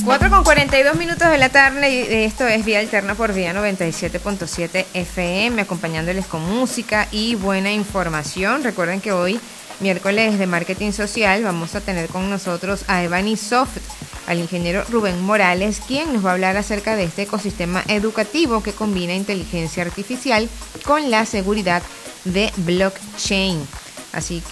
4:42 de la tarde y esto es Vía Alterna por Vía 97.7 FM, acompañándoles con música y buena información. Recuerden que hoy, miércoles de marketing social, vamos a tener con nosotros a Evanisoft, al ingeniero Rubén Morales, quien nos va a hablar acerca de este ecosistema educativo que combina inteligencia artificial con la seguridad de blockchain. Así